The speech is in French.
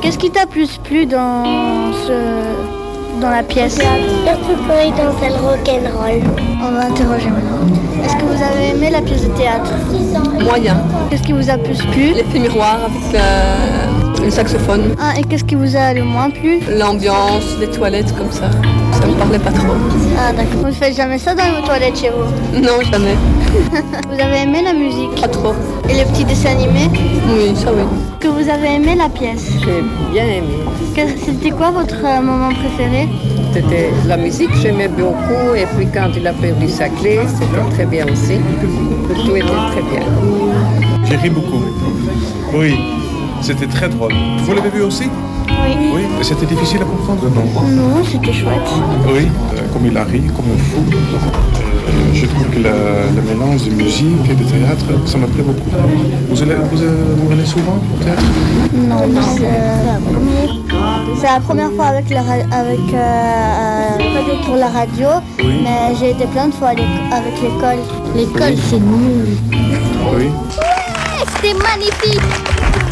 Qu'est-ce qui t'a plus plu dans la pièce? Surtout quand il dansait le rock'n'roll. On va interroger maintenant. Est-ce que vous avez aimé la pièce de théâtre? Moyen. Qu'est-ce qui vous a plus plu? L'effet miroir avec le saxophone. Ah, et qu'est-ce qui vous a le moins plu? L'ambiance, les toilettes comme ça. Ça me parlait pas trop. Ah d'accord. Vous ne faites jamais ça dans vos toilettes chez vous? Non, jamais. Vous avez aimé la musique? Pas trop. Et les petits dessins animés? Oui, ça oui. Que vous avez aimé la pièce? J'ai bien aimé. C'était quoi votre moment préféré? C'était la musique, j'aimais beaucoup. Et puis quand il a perdu sa clé, c'était très bien aussi. Tout était très bien. J'ai ri beaucoup. Oui, c'était très drôle. Vous l'avez vu aussi? Oui. Oui. Et c'était difficile à comprendre? Non. Non, c'était chouette. Oui, comme il a ri, comme un fou. Je trouve que le mélange de musique et de théâtre, ça me plaît beaucoup. Vous venez souvent au théâtre? Non, c'est la première fois pour la radio, Oui. mais j'ai été plein de fois avec l'école. L'école, Oui. c'est nul. Oui. C'était magnifique.